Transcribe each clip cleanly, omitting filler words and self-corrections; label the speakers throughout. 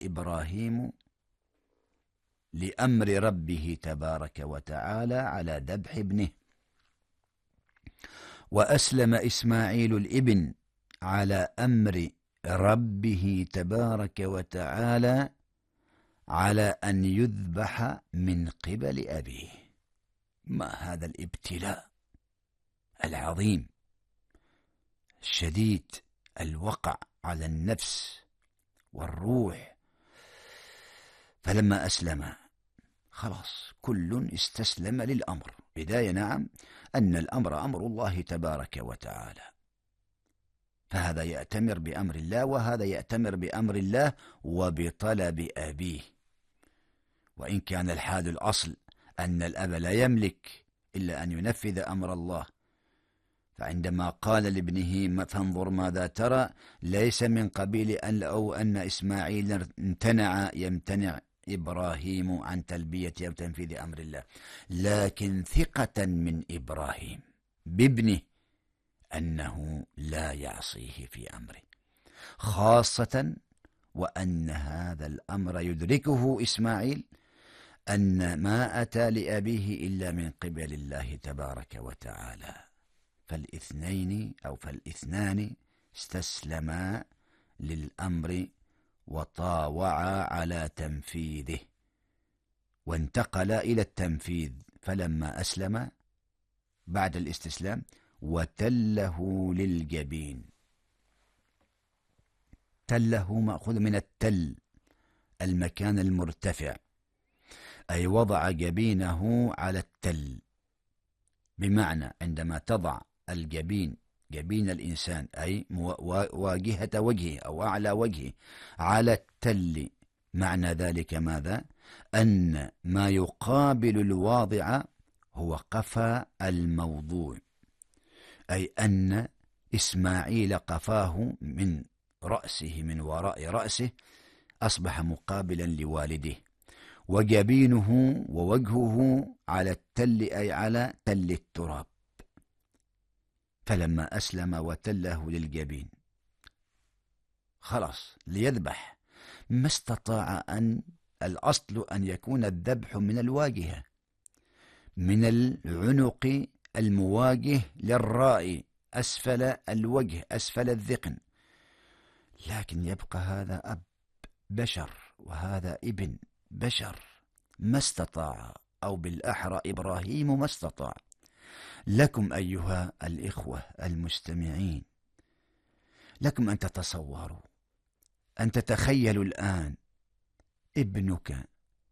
Speaker 1: إبراهيم لأمر ربه تبارك وتعالى على ذبح ابنه، وأسلم إسماعيل الابن على أمر ربه تبارك وتعالى على أن يذبح من قبل أبيه. ما هذا الابتلاء العظيم الشديد الوقع على النفس والروح. فلما أسلم خلاص كل استسلم للأمر. بداية نعم أن الأمر أمر الله تبارك وتعالى، فهذا يأتمر بأمر الله وهذا يأتمر بأمر الله وبطلب أبيه. وإن كان الحال الأصل أن الأب لا يملك إلا أن ينفذ أمر الله، فعندما قال لابنه فانظر ماذا ترى ليس من قبيل أن إسماعيل يمتنع إبراهيم عن تلبية أو تنفيذ أمر الله، لكن ثقة من إبراهيم بابنه أنه لا يعصيه في أمره، خاصة وأن هذا الأمر يدركه إسماعيل أن ما أتى لأبيه إلا من قبل الله تبارك وتعالى. فالاثنان استسلما للأمر وطاوعا على تنفيذه، وانتقلا إلى التنفيذ. فلما أسلم بعد الاستسلام وتله للجبين. تله مأخوذ من التل، المكان المرتفع، أي وضع جبينه على التل، بمعنى عندما تضع الجبين جبين الإنسان أي واجهة وجهه أو أعلى وجهه على التل، معنى ذلك ماذا؟ أن ما يقابل الواضع هو قفا الموضوع، أي أن إسماعيل قفاه من رأسه من وراء رأسه أصبح مقابلا لوالده، وجبينه ووجهه على التل أي على تل التراب. فلما أسلم وتله للجبين خلاص ليذبح، ما استطاع الأصل أن يكون الذبح من الواجهة، من العنق المواجه للراء أسفل الوجه أسفل الذقن، لكن يبقى هذا أب بشر وهذا ابن بشر، ما استطاع، أو بالأحرى إبراهيم ما استطاع. لكم أيها الإخوة المستمعين، لكم أن تتصوروا، أن تتخيلوا الآن ابنك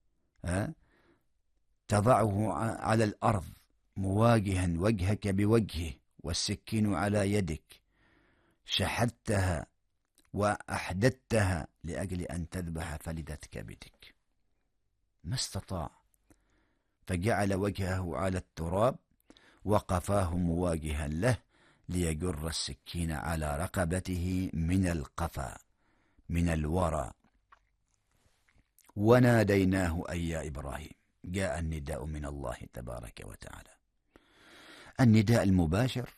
Speaker 1: تضعه على الأرض مواجها وجهك بوجهه والسكين على يدك، شحذتها وأحدثتها لأجل أن تذبح فلذة كبدك، ما استطاع، فجعل وجهه على التراب وقفاه مواجها له ليجر السكين على رقبته من القفا من الورى. وناديناه أي يا إبراهيم. جاء النداء من الله تبارك وتعالى، النداء المباشر،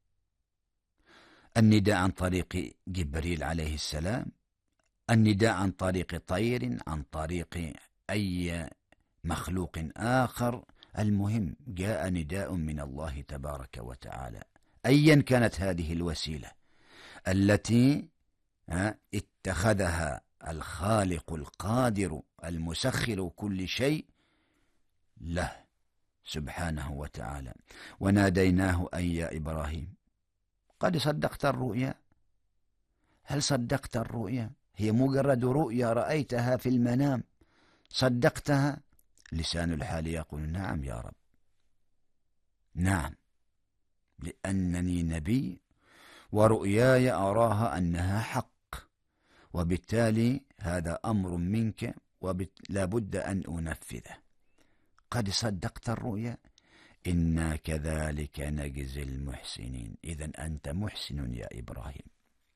Speaker 1: النداء عن طريق جبريل عليه السلام، النداء عن طريق طير، عن طريق أي مخلوق آخر، المهم جاء نداء من الله تبارك وتعالى، أيا كانت هذه الوسيلة التي اتخذها الخالق القادر المسخر كل شيء له سبحانه وتعالى. وناديناه أي يا إبراهيم قد صدقت الرؤيا. هل صدقت الرؤيا؟ هي مجرد رؤيا رأيتها في المنام، صدقتها؟ لسان الحال يقول نعم يا رب، نعم، لأنني نبي ورؤياي أراها أنها حق، وبالتالي هذا أمر منك ولا بد أن أنفذه. قد صدقت الرؤيا، إنا كذلك نجزي المحسنين. إذن أنت محسن يا إبراهيم،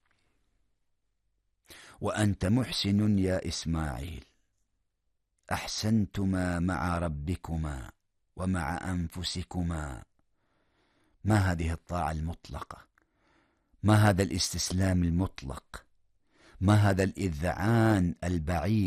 Speaker 1: وأنت محسن يا إسماعيل، أحسنتما مع ربكما ومع أنفسكما. ما هذه الطاعة المطلقة؟ ما هذا الاستسلام المطلق؟ ما هذا الإذعان البعيد